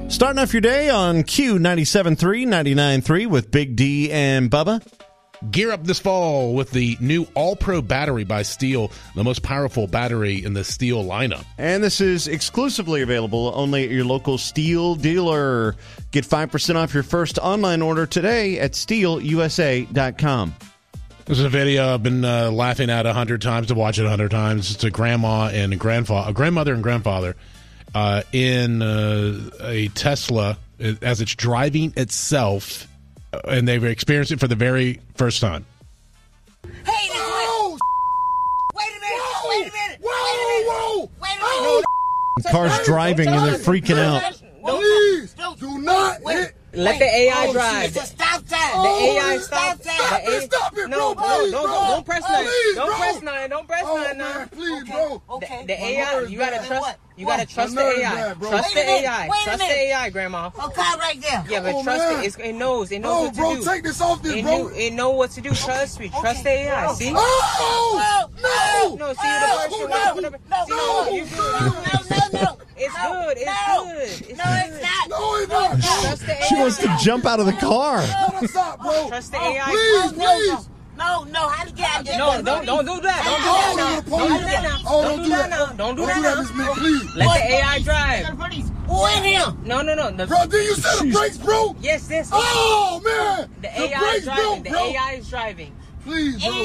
Starting off your day on Q97.3, 99.3 with Big D and Bubba. Gear up this fall with the new All-Pro battery by Steel, the most powerful battery in the Steel lineup. And this is exclusively available only at your local Steel dealer. Get 5% off your first online order today at steelusa.com. This is a video I've been laughing at 100 times, to watch it 100 times. It's a grandmother and grandfather in a Tesla as it's driving itself, and they've experienced it for the very first time. Hey, whoa! Wait a minute! Wait a minute! Whoa! Wait a minute! The car's driving and they're freaking out. Please do not hit. Let the AI drive. It's a stop sign. The AI stop. Stop it, No, bro. Please, bro. don't press nine. Please, Don't bro. press nine. Don't press nine now. Man, please, bro. Okay. The AI, you gotta trust. You gotta trust the My nerves AI. bad, bro. Trust the Wait a minute, AI. wait a Trust the minute. AI, Grandma. Okay, right there. Yeah, but Oh, trust man. it. It knows. It knows No, what to bro, do. take this off this, bro. It know what to do. Trust me. Trust the AI. See? Oh! No! No, see the person. No. It's good. It's good. No, it's not. No, it's not. Trust the AI. She wants to jump out of the car. Let us stop, bro. Trust the AI. Please. No, how to get out there? No, don't do that. Don't do that now. Don't do that now. Don't do that Miss now. Mick, please. Let the AI drive. Who in here? No. Bro, did you set the brakes, bro? Yes. Oh, man. The AI is brakes driving. don't, The bro. AI is driving. Please, bro.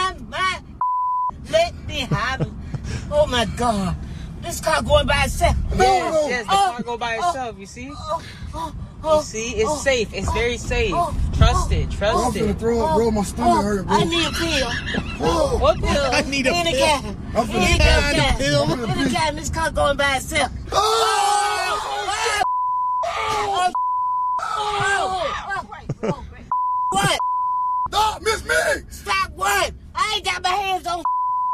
Let me have it. Oh my God. This car going by itself. Yes, the car go by itself, you see? You see? It's safe. It's very safe. Trust it. I'm Trust finna it. throw up, bro. My stomach hurt, bro. I need a pill. Whoa. What pill? I need a In the pill. cabin. I'm finna In the cabin. I'm finna In the cabin. This car going by itself. What? Stop, Miss Mick. Stop what? I ain't got my hands on.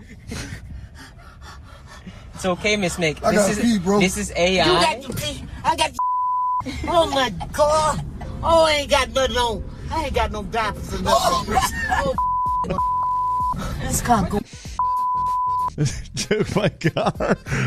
It's okay, Miss Mick. I gotta pee, bro. This is You AI. got your pee. I got your. Oh my God. Oh, I ain't got nothing on. I ain't got no diapers or nothing. Oh, this car go. Took my car.